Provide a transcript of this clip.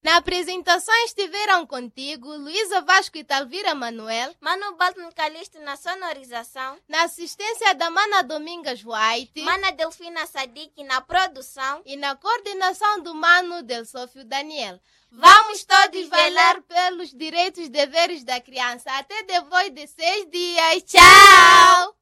Na apresentação estiveram contigo Luísa Vasco e Talvira Manuel, Mano Balton Calixto na sonorização, na assistência da Mana Domingas White, Mana Delfina Sadiq na produção e na coordenação do Mano Del Sófio Daniel. Vamos todos velar pelos direitos e deveres da criança até depois de 6 dias. Tchau!